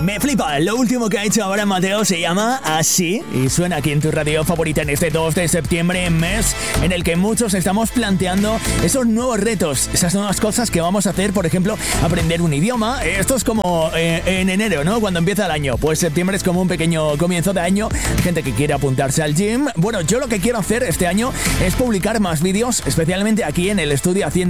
Me flipa, lo último que ha hecho ahora Mateo se llama Así y suena aquí en tu radio favorita en este 2 de septiembre, mes en el que muchos estamos planteando esos nuevos retos, esas nuevas cosas que vamos a hacer, por ejemplo, aprender un idioma. Esto es como en enero, ¿no? Cuando empieza el año, pues septiembre es como un pequeño comienzo de año, gente que quiere apuntarse al gym. Bueno, yo lo que quiero hacer este año es publicar más vídeos, especialmente aquí en el estudio haciendo